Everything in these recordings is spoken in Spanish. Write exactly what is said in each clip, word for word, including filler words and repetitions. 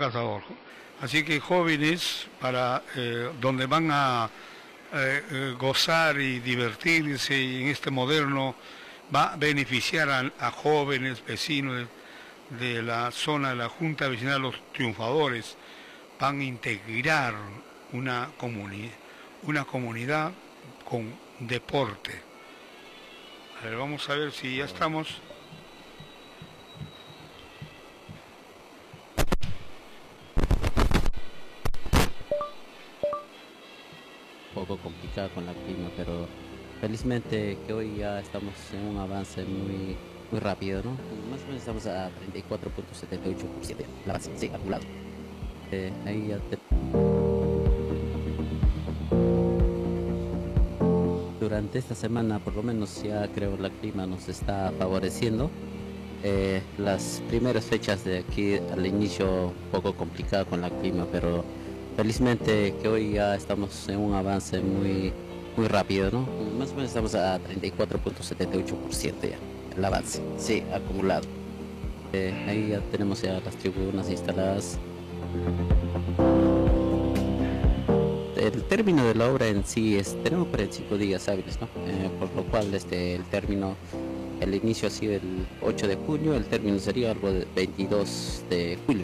Cazador. Así que jóvenes, para eh, donde van a eh, eh, gozar y divertirse y en este moderno, va a beneficiar a, a jóvenes vecinos de, de la zona de la Junta Vecinal Los Triunfadores, van a integrar una, comuni una comunidad con deporte. A ver, vamos a ver si ya estamos. Un poco complicada con la clima, pero felizmente que hoy ya estamos en un avance muy muy rápido, ¿no? Más o menos estamos a treinta y cuatro punto setenta y ocho por ciento, el avance, sí, acumulado. Eh, ahí ya te... Durante esta semana, por lo menos, ya creo la clima nos está favoreciendo. Eh, las primeras fechas de aquí al inicio un poco complicada con la clima, pero felizmente que hoy ya estamos en un avance muy muy rápido, ¿no? Más o menos estamos a treinta y cuatro punto setenta y ocho por ciento ya, el avance, sí, acumulado. Eh, ahí ya tenemos ya las tribunas instaladas. El término de la obra en sí es, tenemos cuarenta y cinco días hábiles, ¿no? Eh, por lo cual este, el término, el inicio ha sido el ocho de junio, el término sería algo de veintidós de julio.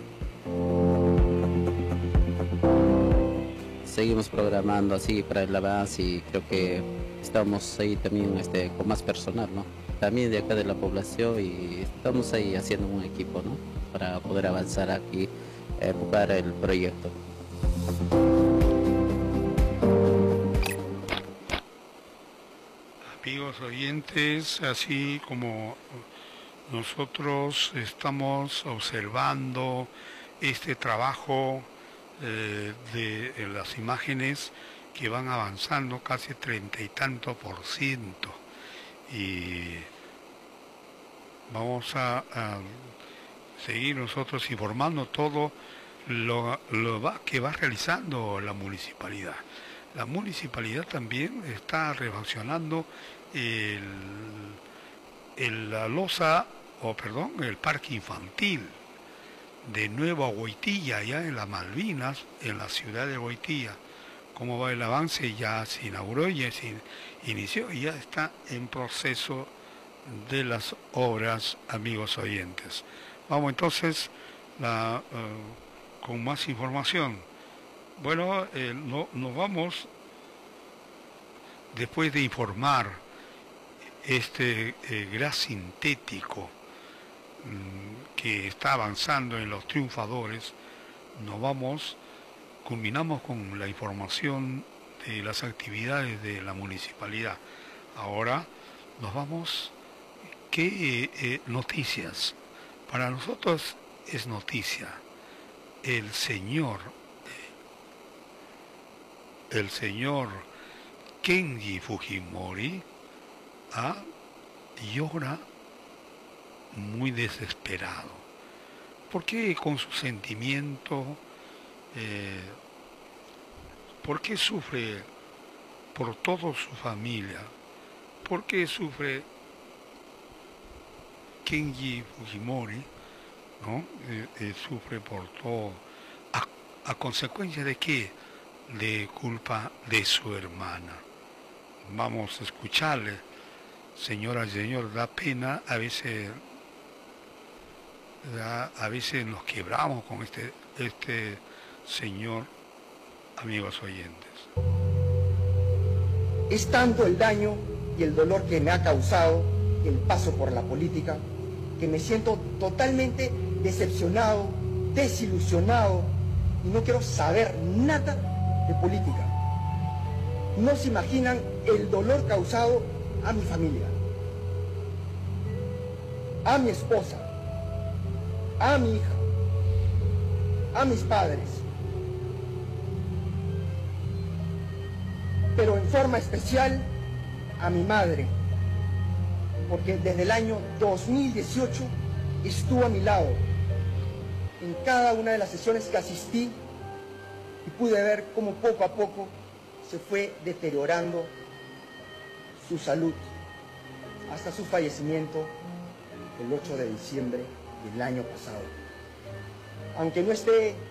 Seguimos programando así para el avance y creo que estamos ahí también este, con más personal, ¿no? También de acá de la población y estamos ahí haciendo un equipo, ¿no? Para poder avanzar aquí eh, para el proyecto. Amigos oyentes, así como nosotros estamos observando este trabajo eh, de, de las imágenes que van avanzando casi treinta y tanto por ciento, y vamos a, a seguir nosotros informando todo lo, lo va, que va realizando la municipalidad. La municipalidad también está refaccionando el, el, la losa, o perdón, el parque infantil de Nueva Goitilla, allá en las Malvinas, en la ciudad de Goitilla. ¿Cómo va el avance? Ya se inauguró, ya se inició y ya está en proceso de las obras, amigos oyentes. Vamos entonces la, uh, con más información. Bueno, eh, no, nos vamos, después de informar este eh, gas sintético mmm, que está avanzando en Los Triunfadores, nos vamos, culminamos con la información de las actividades de la municipalidad. Ahora nos vamos, ¿qué eh, eh, noticias? Para nosotros es noticia. El señor, el señor Kenji Fujimori ¿ah? llora muy desesperado. ¿Por qué con su sentimiento? Eh, ¿Por qué sufre por toda su familia? ¿Por qué sufre Kenji Fujimori? ¿No? Eh, eh, sufre por todo. ¿A, a consecuencia de qué? De culpa de su hermana. Vamos a escucharle. Señora y señor, da pena, a veces, da, a veces nos quebramos con este, este señor, amigos oyentes. Es tanto el daño y el dolor que me ha causado el paso por la política, que me siento totalmente decepcionado, desilusionado, y no quiero saber nada de política. No se imaginan el dolor causado a mi familia, a mi esposa, a mi hija, a mis padres, pero en forma especial a mi madre, porque desde el año dos mil dieciocho estuvo a mi lado en cada una de las sesiones que asistí y pude ver cómo poco a poco se fue deteriorando su salud hasta su fallecimiento el ocho de diciembre del año pasado. Aunque no esté